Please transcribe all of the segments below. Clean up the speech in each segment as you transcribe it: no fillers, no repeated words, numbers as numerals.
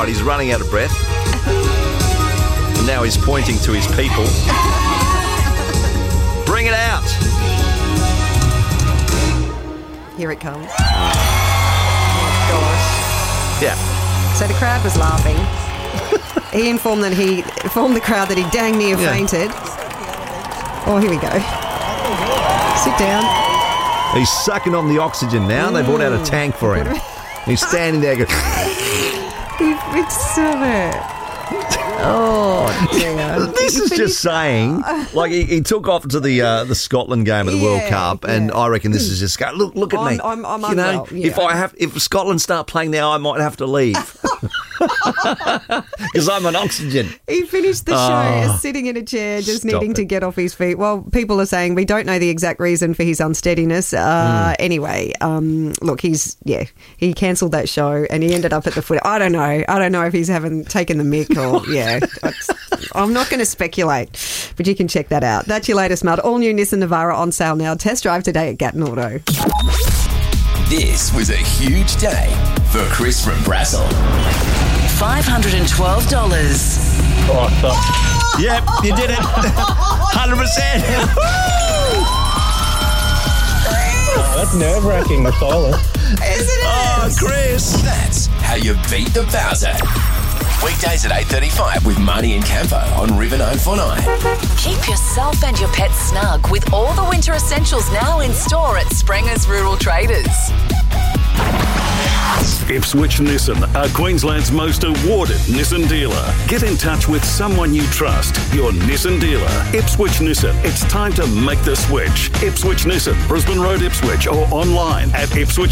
right, he's running out of breath. And now he's pointing to his people. Bring it out. Here it comes. Oh, gosh. Yeah. So the crowd was laughing. He informed the crowd that he dang near fainted. Oh, here we go. Sit down. He's sucking on the oxygen now. They brought out a tank for him. He's standing there going... Stop it. Oh, dear. This is just saying, like he took off to the Scotland game of the World Cup, and I reckon this is just going, look at me. I'm unwell, if Scotland start playing now, I might have to leave. Because I'm on oxygen. He finished the show sitting in a chair, just needing to get off his feet. Well, people are saying we don't know the exact reason for his unsteadiness. Anyway, look, he cancelled that show and he ended up at the foot. I don't know if he's taken the mick or I'm not going to speculate, but you can check that out. That's your latest mud. All new Nissan Navara on sale now. Test drive today at Gatton Auto. This was a huge day for Chris from Brassel. $512. Oh, yep, you did it. 100%. That's nerve-wracking, the silence. Isn't it? Oh, Chris. That's how you beat the Bowser. Weekdays at 8:35 with Marnie and Campo on River 949. Keep yourself and your pets snug with all the winter essentials now in store at Sprenger's Rural Traders. Ipswich Nissan are Queensland's most awarded Nissan dealer. Get in touch with someone you trust. Your Nissan dealer. Ipswich Nissan. It's time to make the switch. Ipswich Nissan, Brisbane Road, Ipswich, or online at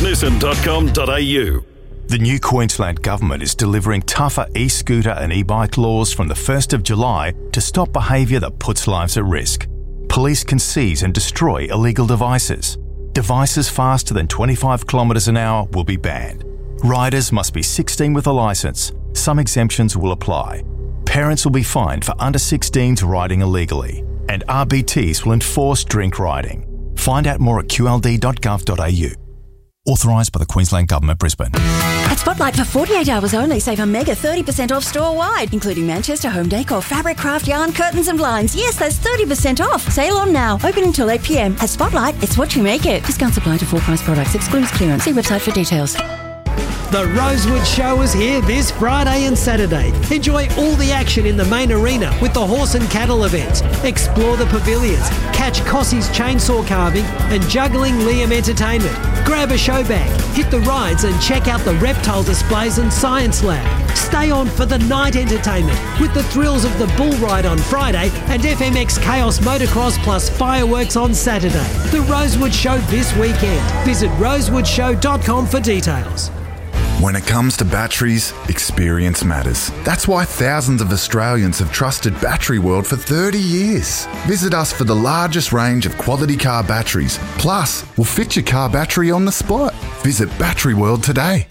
ipswichnissan.com.au. The new Queensland Government is delivering tougher e-scooter and e-bike laws from the 1st of July to stop behaviour that puts lives at risk. Police can seize and destroy illegal devices. Devices faster than 25 kilometres an hour will be banned. Riders must be 16 with a licence. Some exemptions will apply. Parents will be fined for under 16s riding illegally. And RBTs will enforce drink riding. Find out more at qld.gov.au. Authorised by the Queensland Government, Brisbane. At Spotlight for 48 hours only, save a mega 30% off store-wide, including Manchester home decor, fabric, craft, yarn, curtains and blinds. Yes, that's 30% off. Sale on now. Open until 8 p.m. At Spotlight, it's what you make it. Discounts apply to full price products. Excludes clearance. See website for details. The Rosewood Show is here this Friday and Saturday. Enjoy all the action in the main arena with the horse and cattle events. Explore the pavilions, catch Cossie's chainsaw carving and Juggling Liam Entertainment. Grab a show bag, hit the rides and check out the reptile displays and science lab. Stay on for the night entertainment with the thrills of the bull ride on Friday and FMX Chaos Motocross plus fireworks on Saturday. The Rosewood Show this weekend. Visit rosewoodshow.com for details. When it comes to batteries, experience matters. That's why thousands of Australians have trusted Battery World for 30 years. Visit us for the largest range of quality car batteries. Plus, we'll fit your car battery on the spot. Visit Battery World today.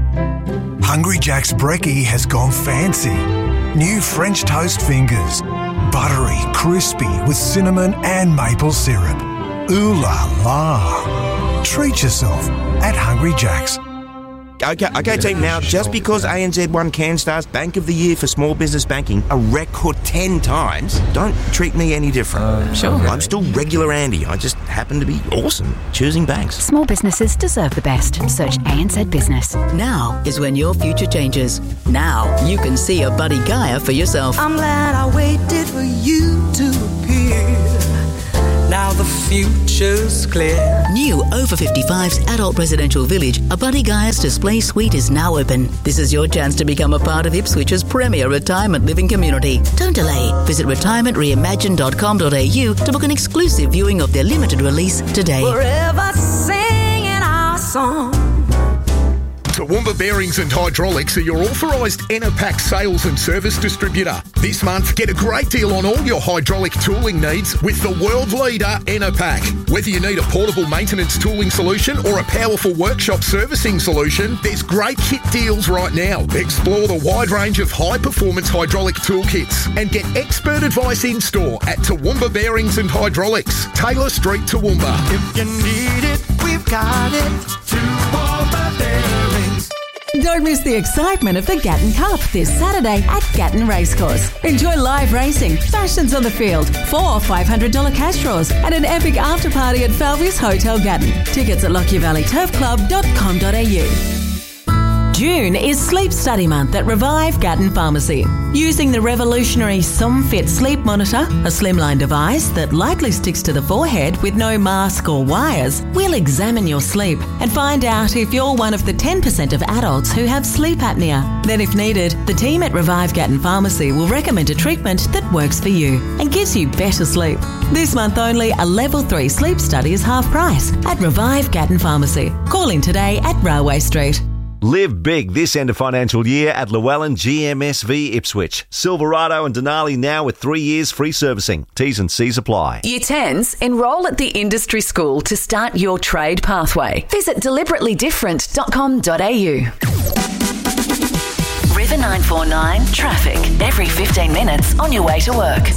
Hungry Jack's brekkie has gone fancy. New French toast fingers. Buttery, crispy with cinnamon and maple syrup. Ooh la la. Treat yourself at Hungry Jack's. Okay, team, now, just because ANZ won CanStar's Bank of the Year for Small Business Banking a record 10 times, don't treat me any different. Sure. I'm still regular Andy. I just happen to be awesome choosing banks. Small businesses deserve the best. Search ANZ Business. Now is when your future changes. Now you can see a Buddy Gaia for yourself. I'm glad I waited for you to appear. Now the future's clear. New over 55's adult residential village, a Buddy Gaia's display suite is now open. This is your chance to become a part of Ipswich's premier retirement living community. Don't delay. Visit retirementreimagine.com.au to book an exclusive viewing of their limited release today. Forever singing our song. Toowoomba Bearings and Hydraulics are your authorised Enerpac sales and service distributor. This month, get a great deal on all your hydraulic tooling needs with the world leader, Enerpac. Whether you need a portable maintenance tooling solution or a powerful workshop servicing solution, there's great kit deals right now. Explore the wide range of high-performance hydraulic toolkits and get expert advice in-store at Toowoomba Bearings and Hydraulics, Taylor Street, Toowoomba. If you need it, we've got it. Toowoomba Bearings Don't miss the excitement of the Gatton Cup this Saturday at Gatton Racecourse. Enjoy live racing, fashions on the field, 4 $500 cash draws, and an epic after party at Falvius Hotel Gatton. Tickets at lockyervalleyturfclub.com.au. June is Sleep Study Month at Revive Gatton Pharmacy. Using the revolutionary SomFit Sleep Monitor, a slimline device that lightly sticks to the forehead with no mask or wires, we'll examine your sleep and find out if you're one of the 10% of adults who have sleep apnea. Then if needed, the team at Revive Gatton Pharmacy will recommend a treatment that works for you and gives you better sleep. This month only, a Level 3 sleep study is half price at Revive Gatton Pharmacy. Call in today at Railway Street. Live big this end of financial year at Llewellyn GMSV Ipswich. Silverado and Denali now with 3 years free servicing. T's and C's apply. Year 10s, enrol at the industry school to start your trade pathway. Visit deliberately.different.com.au. River 949 traffic every 15 minutes on your way to work.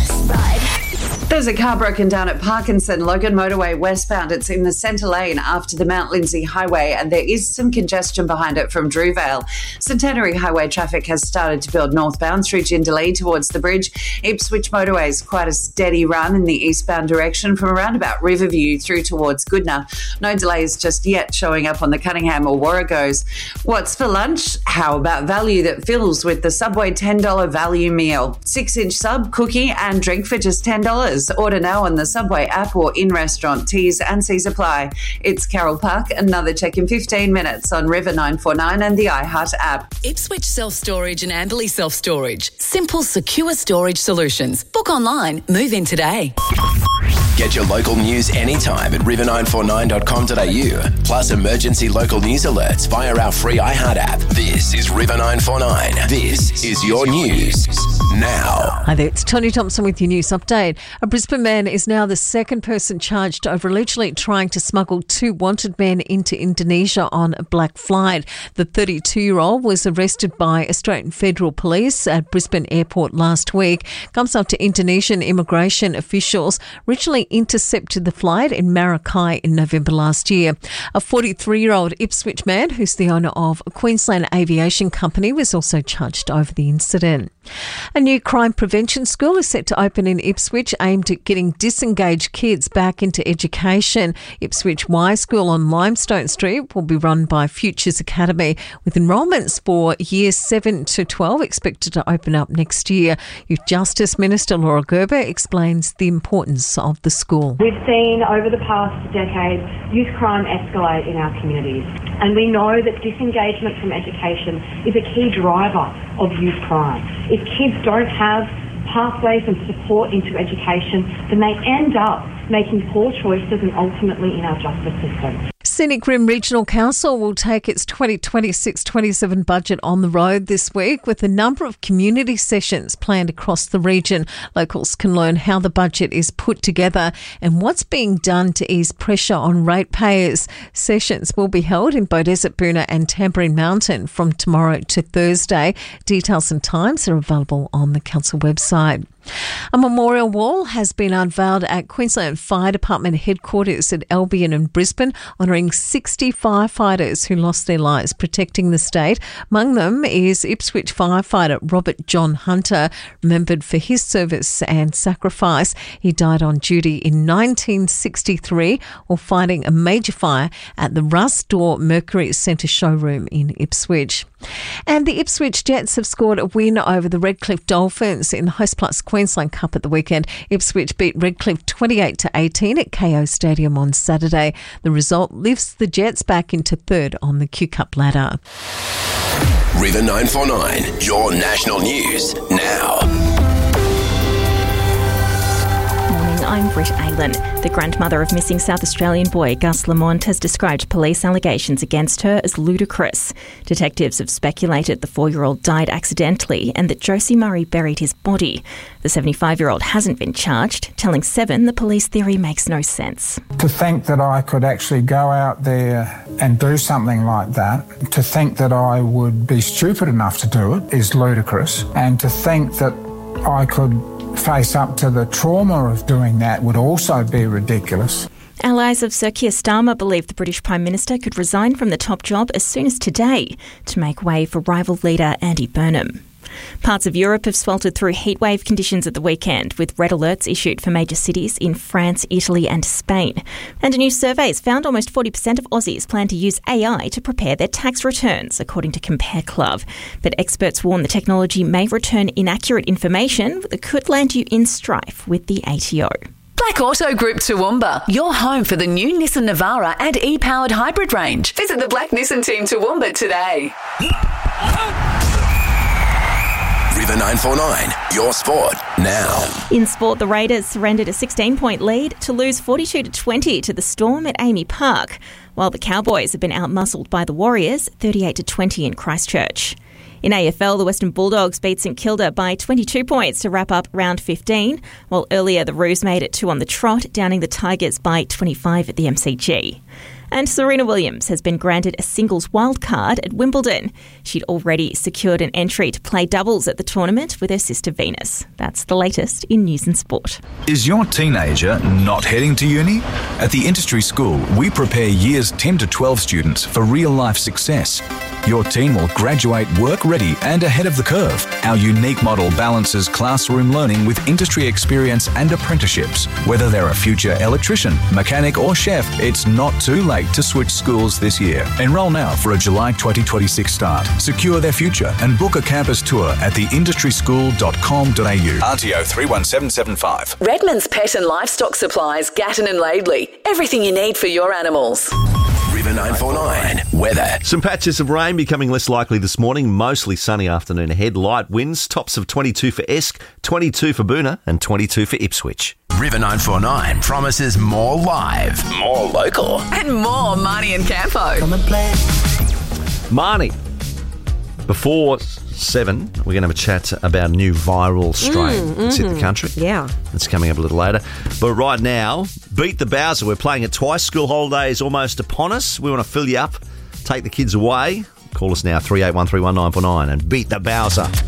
There's a car broken down at Parkinson, Logan Motorway westbound. It's in the centre lane after the Mount Lindesay Highway, and there is some congestion behind it from Drewvale. Centenary Highway traffic has started to build northbound through Jindalee towards the bridge. Ipswich Motorway is quite a steady run in the eastbound direction from around about Riverview through towards Goodna. No delays just yet showing up on the Cunningham or Warragos. What's for lunch? How about value that fills with the Subway $10 value meal? 6-inch sub, cookie and drink for just $10. Order now on the Subway app or in-restaurant. T's and C's apply. It's Carol Park. Another check in 15 minutes on River 949 and the iHeart app. Ipswich Self-Storage and Amberley Self-Storage. Simple, secure storage solutions. Book online. Move in today. Get your local news anytime at river949.com.au. Plus emergency local news alerts via our free iHeart app. This is River 949. This is your news now. Hi there, it's Tony Thompson with your news update. A Brisbane man is now the second person charged over allegedly trying to smuggle 2 wanted men into Indonesia on a black flight. The 32-year-old was arrested by Australian Federal Police at Brisbane Airport last week. Comes after Indonesian immigration officials originally intercepted the flight in Maracay in November last year. A 43-year-old Ipswich man, who's the owner of a Queensland aviation company, was also charged over the incident. A new crime prevention school is set to open in Ipswich, aimed at getting disengaged kids back into education. Ipswich Y School on Limestone Street will be run by Futures Academy, with enrolments for years 7 to 12 expected to open up next year. Youth Justice Minister Laura Gerber explains the importance of the school. We've seen over the past decade youth crime escalate in our communities, and we know that disengagement from education is a key driver of youth crime. If kids don't have pathways and support into education, then they end up making poor choices and ultimately in our justice system. Scenic Rim Regional Council will take its 2026-27 budget on the road this week with a number of community sessions planned across the region. Locals can learn how the budget is put together and what's being done to ease pressure on ratepayers. Sessions will be held in Beaudesert, Boonah and Tamborine Mountain from tomorrow to Thursday. Details and times are available on the council website. A memorial wall has been unveiled at Queensland Fire Department headquarters at Albion and Brisbane, honouring 60 firefighters who lost their lives protecting the state. Among them is Ipswich firefighter Robert John Hunter, remembered for his service and sacrifice. He died on duty in 1963 while fighting a major fire at the Russ Door Mercury Centre showroom in Ipswich. And the Ipswich Jets have scored a win over the Redcliffe Dolphins in the Host Plus Queensland Cup at the weekend. Ipswich beat Redcliffe 28-18 at KO Stadium on Saturday. The result lifts the Jets back into third on the Q Cup ladder. River 949, your national news now. I'm Britt Aylan. The grandmother of missing South Australian boy Gus Lamont has described police allegations against her as ludicrous. Detectives have speculated the 4-year-old died accidentally and that Josie Murray buried his body. The 75-year-old hasn't been charged, telling Seven the police theory makes no sense. To think that I could actually go out there and do something like that, to think that I would be stupid enough to do it is ludicrous, and to think that I could face up to the trauma of doing that would also be ridiculous. Allies of Sir Keir Starmer believe the British Prime Minister could resign from the top job as soon as today to make way for rival leader Andy Burnham. Parts of Europe have sweltered through heatwave conditions at the weekend, with red alerts issued for major cities in France, Italy and Spain. And a new survey has found almost 40% of Aussies plan to use AI to prepare their tax returns, according to Compare Club. But experts warn the technology may return inaccurate information that could land you in strife with the ATO. Black Auto Group Toowoomba, your home for the new Nissan Navara and e-powered hybrid range. Visit the Black Nissan team Toowoomba today. River 949, your sport now. In sport, the Raiders surrendered a 16-point lead to lose 42-20 to the Storm at Amy Park, while the Cowboys have been outmuscled by the Warriors 38-20 in Christchurch. In AFL, the Western Bulldogs beat St Kilda by 22 points to wrap up round 15, while earlier the Roos made it 2 on the trot, downing the Tigers by 25 at the MCG. And Serena Williams has been granted a singles wildcard at Wimbledon. She'd already secured an entry to play doubles at the tournament with her sister Venus. That's the latest in news and sport. Is your teenager not heading to uni? At the Industry School, we prepare years 10 to 12 students for real-life success. Your teen will graduate work-ready and ahead of the curve. Our unique model balances classroom learning with industry experience and apprenticeships. Whether they're a future electrician, mechanic or chef, it's not too late to switch schools this year. Enrol now for a July 2026 start. Secure their future and book a campus tour at theindustryschool.com.au. RTO 31775. Redmond's Pet and Livestock Supplies, Gatton and Laidley. Everything you need for your animals. River 949, weather. Some patches of rain becoming less likely this morning. Mostly sunny afternoon ahead. Light winds. Tops of 22 for Esk, 22 for Boona and 22 for Ipswich. River 949 promises more live, more local, and more Marnie and Campo. Come and play. Marnie, before 7, we're going to have a chat about a new viral strain that's hit the country. Yeah. It's coming up a little later. But right now, Beat the Bowser. We're playing it twice. School holiday is almost upon us. We want to fill you up, take the kids away. Call us now, 38131949 and beat the Bowser.